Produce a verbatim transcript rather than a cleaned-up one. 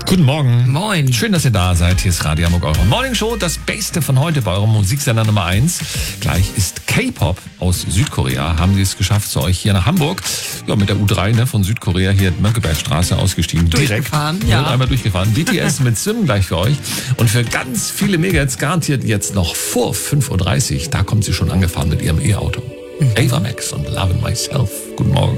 Guten Morgen. Moin. Schön, dass ihr da seid. Hier ist Radio Hamburg, eure Morning Show. Das Beste von heute bei eurem Musiksender Nummer eins. Gleich ist K-Pop aus Südkorea. Haben sie es geschafft zu euch hier nach Hamburg. Ja, mit der U drei ne, von Südkorea hier Mönckebergstraße ausgestiegen. Durchgefahren, Direkt. ja. Und einmal durchgefahren. B T S mit Swim gleich für euch. Und für ganz viele Megahits garantiert jetzt noch vor fünf Uhr dreißig. Da kommt sie schon angefahren mit ihrem E-Auto. Ava Max und Lovin' Myself. Guten Morgen.